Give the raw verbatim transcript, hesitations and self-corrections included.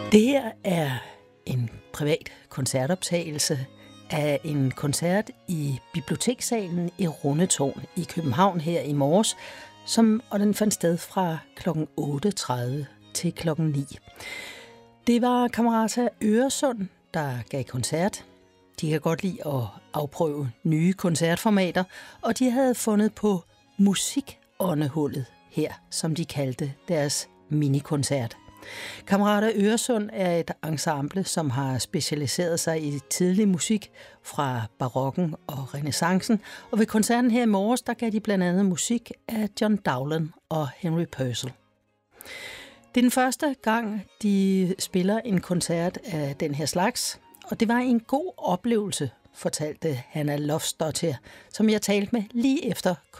Det her er en privat koncertoptagelse af en koncert i Bibliotekssalen i Rundetårn i København her i morges, som, og den fandt sted fra klokken otte tredive til klokken ni. Det var Camerata Øresund, der gav koncert. De kan godt lide at afprøve nye koncertformater, og de havde fundet på musikåndehullet her, som de kaldte deres minikoncert. Camerata Øresund er et ensemble, som har specialiseret sig i tidlig musik fra barokken og renæssancen, og ved koncerten her i morges, der gav de blandt andet musik af John Dowland og Henry Purcell. Det er den første gang, de spiller en koncert af den her slags, og det var en god oplevelse, fortalte Hanna Loftsdottir, som jeg talte med lige efter